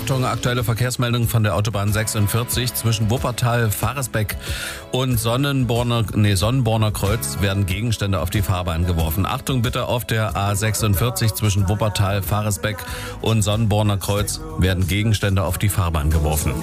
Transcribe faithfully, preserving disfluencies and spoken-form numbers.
Achtung, aktuelle Verkehrsmeldung von der Autobahn sechsundvierzig zwischen Wuppertal, Faresbeck und Sonnenborner, nee, Sonnenborner Kreuz werden Gegenstände auf die Fahrbahn geworfen. Achtung bitte, auf der A sechsundvierzig zwischen Wuppertal, Faresbeck und Sonnenborner Kreuz werden Gegenstände auf die Fahrbahn geworfen.